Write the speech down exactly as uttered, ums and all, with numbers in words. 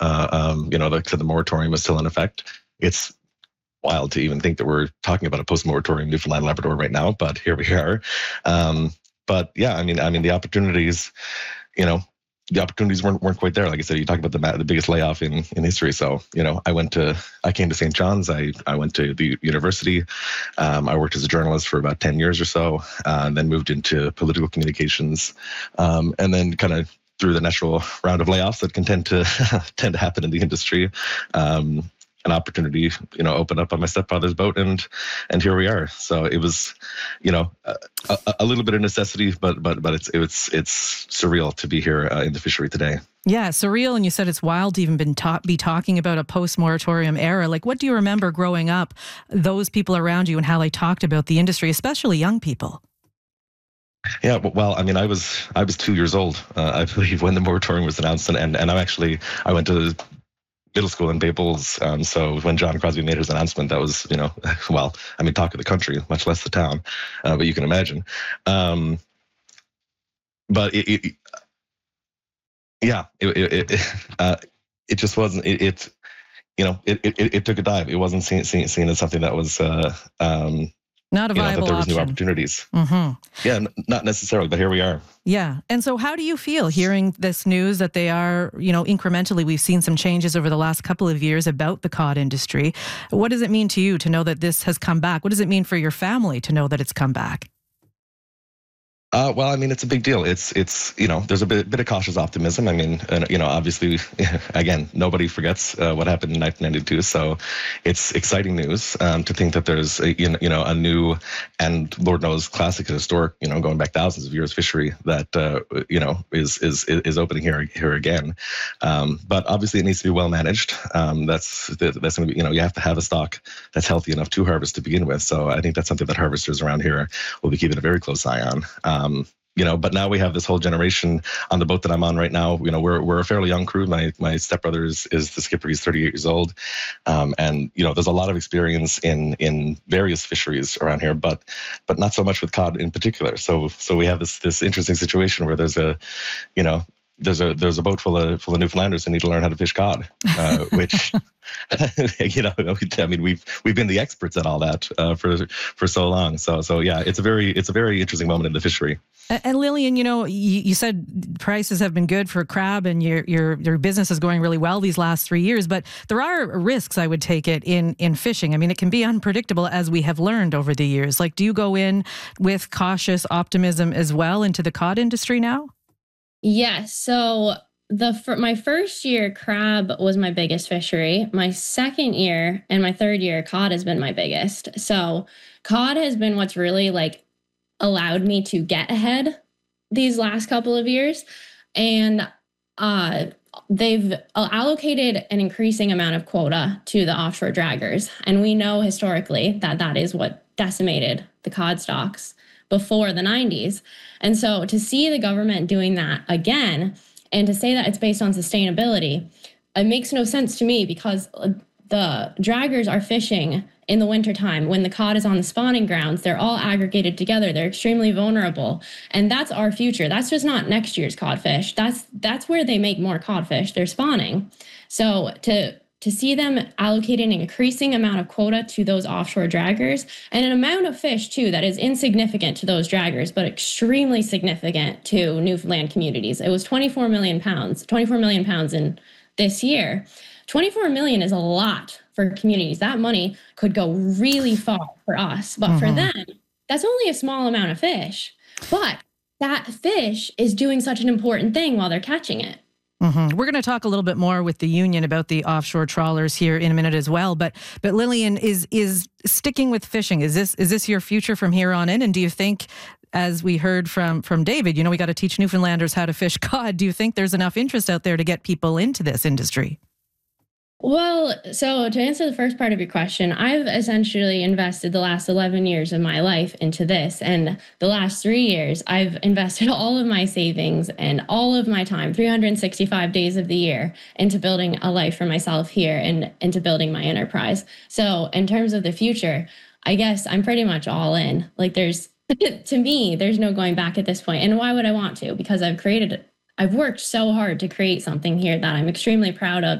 Uh, um, you know, like I said, the moratorium was still in effect. It's wild to even think that we're talking about a post-moratorium Newfoundland Labrador right now, but here we are. Um, but yeah, I mean, I mean, the opportunities, you know, the opportunities weren't weren't quite there. Like I said, you talk about the the biggest layoff in, in history. So, you know, I went to, I came to Saint John's. I I went to the university. Um, I worked as a journalist for about ten years or so, uh, and then moved into political communications, um, and then kind of through the natural round of layoffs that can tend to tend to happen in the industry. Um, an opportunity, you know, opened up on my stepfather's boat, and and here we are. So it was, you know, a, a, a little bit of necessity, but but but it's it's it's surreal to be here uh, in the fishery today. Yeah, surreal. And you said it's wild to even been ta- be talking about a post-moratorium era. Like, what do you remember growing up, those people around you and how they talked about the industry, especially young people? Yeah, well, I mean, I was I was two years old, uh, I believe, when the moratorium was announced, and and, and I'm actually I went to middle school in Babels. Um, so when John Crosbie made his announcement, that was, you know, well, I mean, talk of the country, much less the town, uh, but you can imagine. Um, but it, it, yeah, it it it, uh, it just wasn't. It, it you know, it, it it took a dive. It wasn't seen seen, seen as something that was. Uh, um, Not a you know, viable that there was option. new opportunities. Mm-hmm. Yeah, n- not necessarily, but here we are. Yeah. And so how do you feel hearing this news that they are, you know, incrementally, we've seen some changes over the last couple of years about the cod industry. What does it mean to you to know that this has come back? What does it mean for your family to know that it's come back? Uh, well, I mean, it's a big deal. It's, it's you know, there's a bit, bit of cautious optimism. I mean, and, you know, obviously, again, nobody forgets uh, what happened in nineteen ninety-two. So it's exciting news um, to think that there's, a, you know, a new and Lord knows classic and historic, you know, going back thousands of years fishery that, uh, you know, is, is, is opening here, here again. Um, but obviously it needs to be well managed. Um, that's, that's going to be, you know, you have to have a stock that's healthy enough to harvest to begin with. So I think that's something that harvesters around here will be keeping a very close eye on. Um, Um, you know, but now we have this whole generation on the boat that I'm on right now. You know, we're we're a fairly young crew. My my stepbrother is, is the skipper. He's thirty-eight years old, um, and you know, there's a lot of experience in in various fisheries around here, but but not so much with cod in particular. So so we have this this interesting situation where there's a, you know, there's a there's a boat full of full of Newfoundlanders who need to learn how to fish cod, uh, which. you know, I mean, we've we've been the experts at all that uh, for for so long. So so yeah, it's a very it's a very interesting moment in the fishery. And Lillian, you know, you, you said prices have been good for crab, and your your your business is going really well these last three years. But there are risks, I would take it, in in fishing. I mean, it can be unpredictable, as we have learned over the years. Like, do you go in with cautious optimism as well into the cod industry now? Yes. So the for my first year, crab was my biggest fishery. My second year and my third year, cod has been my biggest. So cod has been what's really like allowed me to get ahead these last couple of years. And uh, they've allocated an increasing amount of quota to the offshore draggers. And we know historically that that is what decimated the cod stocks before the nineties. And so to see the government doing that again, and to say that it's based on sustainability, it makes no sense to me, because the draggers are fishing in the wintertime when the cod is on the spawning grounds. They're all aggregated together. They're extremely vulnerable. And that's our future. That's just not next year's codfish. That's that's where they make more codfish. They're spawning. So to to see them allocating an increasing amount of quota to those offshore draggers, and an amount of fish too that is insignificant to those draggers, but extremely significant to Newfoundland communities. It was twenty-four million pounds, twenty-four million pounds in this year. twenty-four million is a lot for communities. That money could go really far for us, but mm-hmm. for them, that's only a small amount of fish. But that fish is doing such an important thing while they're catching it. Mm-hmm. We're going to talk a little bit more with the union about the offshore trawlers here in a minute as well. But but Lillian, is is sticking with fishing, is this is this your future from here on in? And do you think, as we heard from from David, you know, we got to teach Newfoundlanders how to fish cod. Do you think there's enough interest out there to get people into this industry? Well, so to answer the first part of your question, I've essentially invested the last eleven years of my life into this. And the last three years, I've invested all of my savings and all of my time, three hundred sixty-five days of the year, into building a life for myself here and into building my enterprise. So in terms of the future, I guess I'm pretty much all in. Like there's, to me, there's no going back at this point. And why would I want to? Because I've created, I've worked so hard to create something here that I'm extremely proud of.